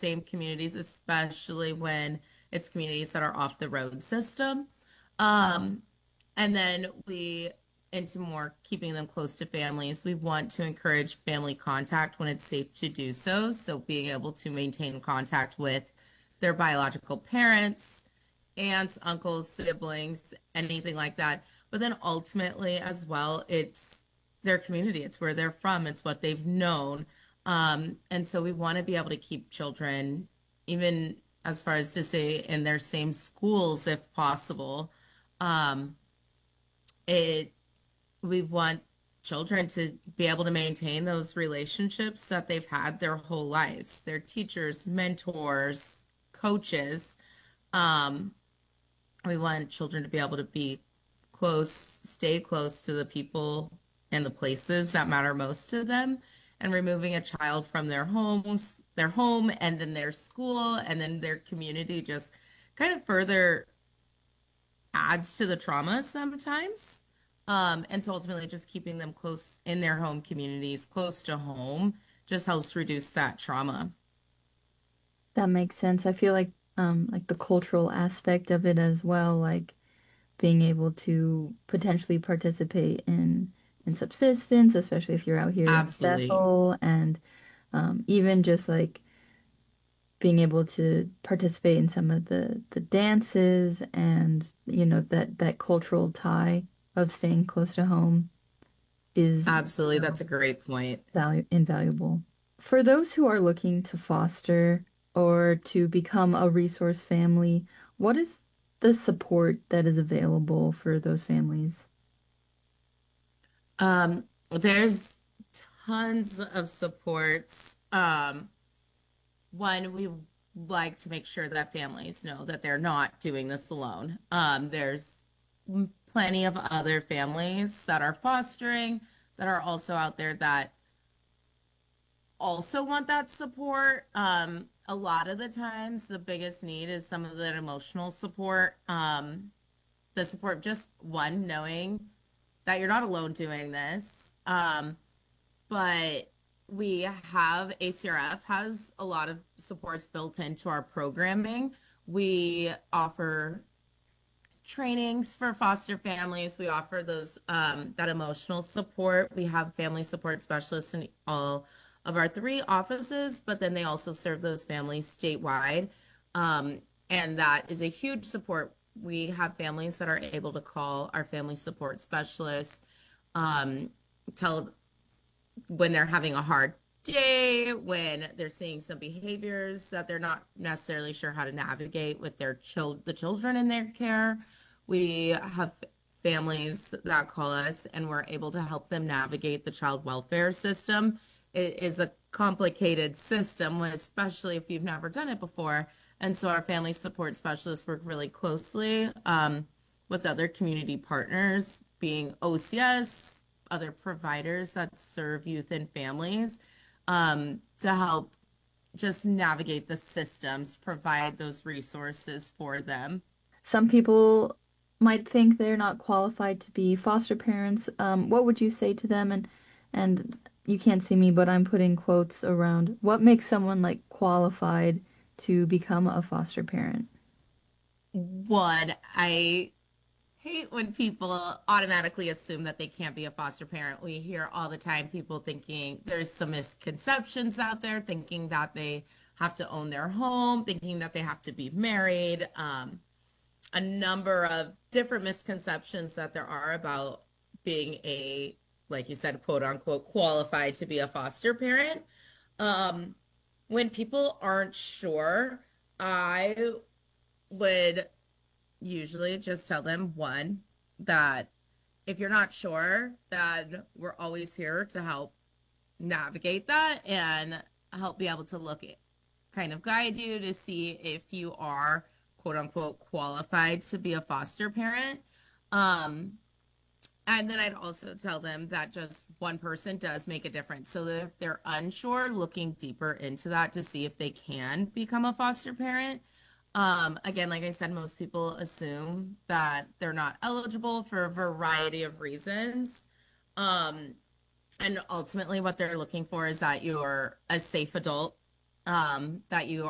same communities, especially when it's communities that are off the road system. Um, and then into more keeping them close to families, we want to encourage family contact when it's safe to do so. So being able to maintain contact with their biological parents, aunts, uncles, siblings, anything like that. But then ultimately, as well, it's their community, it's where they're from, it's what they've known. And so we want to be able to keep children, even as far as to say in their same schools if possible. Um, it we want children to be able to maintain those relationships that they've had their whole lives, their teachers, mentors, coaches. Um, we want children to be able to be close, stay close to the people and the places that matter most to them. And removing a child from their home, and then their school, and then their community just kind of further adds to the trauma sometimes. And so ultimately, just keeping them close in their home communities, close to home, just helps reduce that trauma. That makes sense. I feel like the cultural aspect of it as well, like being able to potentially participate in subsistence, especially if you're out here in Absolutely. Bethel, and even just like being able to participate in some of the dances and that cultural tie of staying close to home is Absolutely. That's a great point. invaluable. For those who are looking to foster or to become a resource family, what is the support that is available for those families? There's tons of supports. One, we like to make sure that families know that they're not doing this alone. There's plenty of other families that are fostering that are also out there that also want that support. A lot of the times, the biggest need is some of that emotional support. The support, just one, knowing that you're not alone doing this. But we have ACRF has a lot of supports built into our programming. We offer trainings for foster families. We offer those that emotional support. We have family support specialists in all of our three offices, but then they also serve those families statewide. And that is a huge support. We have families that are able to call our family support specialists, um, tell when they're having a hard day, when they're seeing some behaviors that they're not necessarily sure how to navigate with the children in their care. We have families that call us and we're able to help them navigate the child welfare system. It is a complicated system, especially if you've never done it before. And so our family support specialists work really closely with other community partners, being OCS, other providers that serve youth and families, to help just navigate the systems, provide those resources for them. Some people might think they're not qualified to be foster parents. What would you say to them? And you can't see me, but I'm putting quotes around what makes someone like qualified to become a foster parent. One, I hate when people automatically assume that they can't be a foster parent. We hear all the time people thinking there's some misconceptions out there, thinking that they have to own their home, thinking that they have to be married. A number of different misconceptions that there are about being like you said, quote unquote, qualified to be a foster parent. Um, when people aren't sure, I would usually just tell them one, that if you're not sure, then we're always here to help navigate that and help be able to look at kind of guide you to see if you are quote unquote qualified to be a foster parent. Um, and then I'd also tell them that just one person does make a difference. So that if they're unsure, looking deeper into that to see if they can become a foster parent. Again, like I said, most people assume that they're not eligible for a variety of reasons. Um, and ultimately, what they're looking for is that you're a safe adult, that you